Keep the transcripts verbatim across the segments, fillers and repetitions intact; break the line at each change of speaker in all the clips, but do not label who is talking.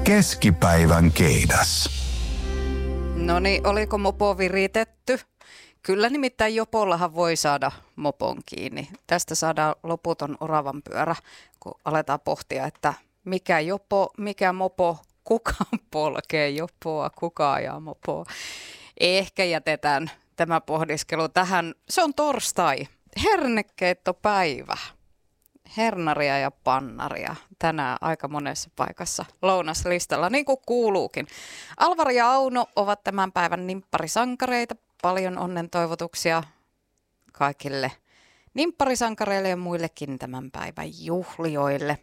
Keskipäivän keidas.
No niin, oliko mopo viritetty? Kyllä nimittäin Jopollahan voi saada mopon kiinni. Tästä saadaan loputon oravan pyörä, kun aletaan pohtia, että mikä jopo, mikä mopo, kuka polkee jopoa, kuka ajaa mopoa. Ehkä jätetään tämä pohdiskelu tähän. Se on torstai, hernekeittopäivä. Hernaria ja pannaria tänään aika monessa paikassa lounaslistalla, niin kuin kuuluukin. Alvari ja Auno ovat tämän päivän nimpparisankareita. Paljon onnen toivotuksia kaikille nimpparisankareille ja muillekin tämän päivän juhlioille.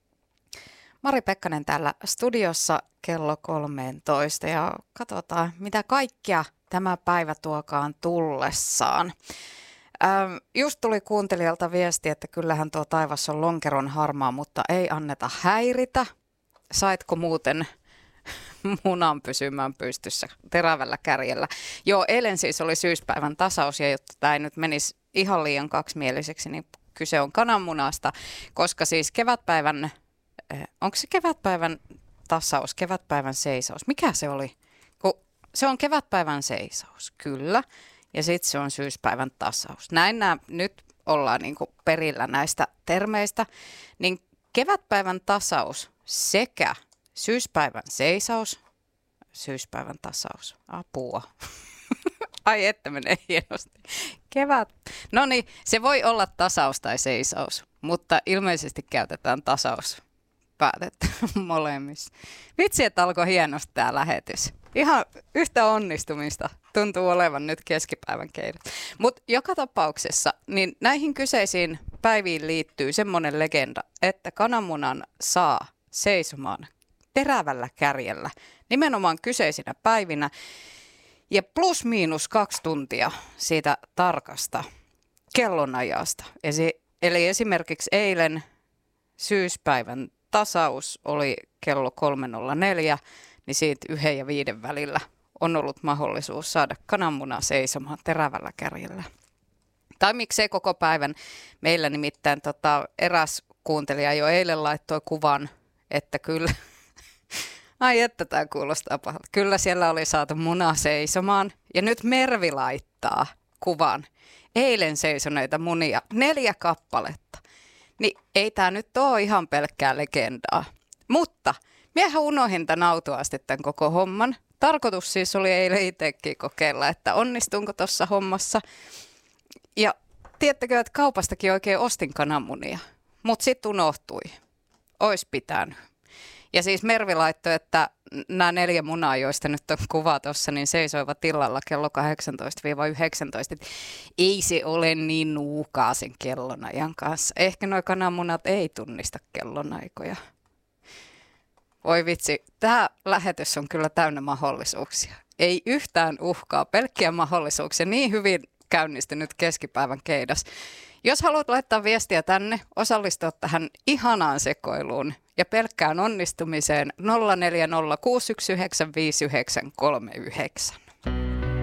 Mari Pekkanen täällä studiossa kello kolmetoista ja katsotaan, mitä kaikkea tämä päivä tuokaan tullessaan. Ähm, just tuli kuuntelijalta viesti, että kyllähän tuo taivas on lonkeron harmaa, mutta ei anneta häiritä. Saitko muuten munan pysymään pystyssä terävällä kärjellä? Joo, eilen siis oli syyspäivän tasaus, ja jotta tämä ei nyt menisi ihan liian kaksimieliseksi, niin kyse on kananmunasta, koska siis kevätpäivän, onko se kevätpäivän tasaus, kevätpäivän seisaus? Mikä se oli? Kun se on kevätpäivän seisaus, kyllä. Ja sitten se on syyspäivän tasaus. Näin nämä, nyt ollaan niin kuin perillä näistä termeistä. Niin kevätpäivän tasaus sekä syyspäivän seisaus, syyspäivän tasaus, apua. Ai että menee hienosti. Kevät. No niin, se voi olla tasaus tai seisaus, mutta ilmeisesti käytetään tasaus. Päätettä molemmissa. Vitsi, että alkoi hienosti tämä lähetys. Ihan yhtä onnistumista tuntuu olevan nyt keskipäivän keidat. Mutta joka tapauksessa niin näihin kyseisiin päiviin liittyy semmoinen legenda, että kananmunan saa seisomaan terävällä kärjellä nimenomaan kyseisinä päivinä ja plus miinus kaksi tuntia siitä tarkasta kellonajasta. Eli esimerkiksi eilen syyspäivän tasaus oli kello kolme nolla neljä, niin siitä yhden ja viiden välillä on ollut mahdollisuus saada kananmuna seisomaan terävällä kärjellä. Tai miksei koko päivän. Meillä nimittäin tota, eräs kuuntelija jo eilen laittoi kuvan, että kyllä, ai että tämä kuulostaa pahalta. Kyllä siellä oli saatu muna seisomaan ja nyt Mervi laittaa kuvan eilen seisoneita munia, neljä kappaletta. Niin ei tämä nyt ole ihan pelkkää legendaa, mutta miehän unohin tämän autuaasti tämän koko homman. Tarkoitus siis oli eilen itsekin kokeilla, että onnistunko tuossa hommassa. Ja tiedättekö, että kaupastakin oikein ostin kananmunia, mutta sitten unohtui. Ois pitänyt. Ja siis Mervi laittoi, että nämä neljä munaa, joista nyt on kuva tuossa, niin seisoivat illalla kello kahdeksantoista yhdeksäntoista. Ei se ole niin nuukaa sen kellonajan kanssa. Ehkä nuo kananmunat ei tunnista kellonaikoja. Voi vitsi, tämä lähetys on kyllä täynnä mahdollisuuksia. Ei yhtään uhkaa, pelkkiä mahdollisuuksia. Niin hyvin käynnistynyt keskipäivän keidas. Jos haluat laittaa viestiä tänne, osallistua tähän ihanaan sekoiluun ja pelkkään onnistumiseen nolla neljä nolla kuusi yksi yhdeksän viisi yhdeksän kolme yhdeksän.